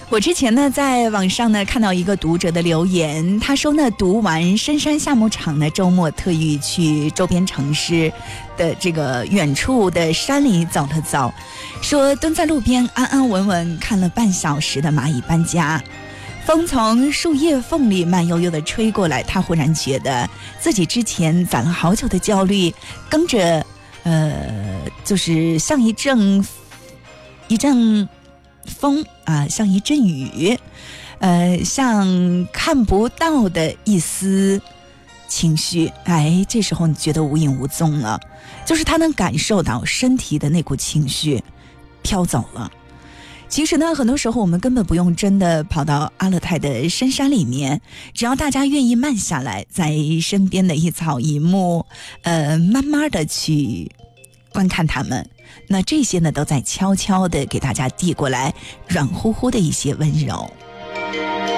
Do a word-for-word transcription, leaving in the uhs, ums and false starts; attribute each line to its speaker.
Speaker 1: 我之前呢在网上呢看到一个读者的留言，他说呢读完深山夏牧场呢，周末特意去周边城市的这个远处的山里走了走，说蹲在路边安安稳稳看了半小时的蚂蚁搬家，风从树叶缝里慢悠悠地吹过来，他忽然觉得自己之前攒了好久的焦虑跟着呃就是像一阵一阵风啊，像一阵雨，呃，像看不到的一丝情绪，哎，这时候你觉得无影无踪了，就是他能感受到身体的那股情绪飘走了。其实呢，很多时候我们根本不用真的跑到阿勒泰的深山里面，只要大家愿意慢下来，在身边的一草一木，呃，慢慢的去观看他们，那这些呢都在悄悄的给大家递过来软乎乎的一些温柔。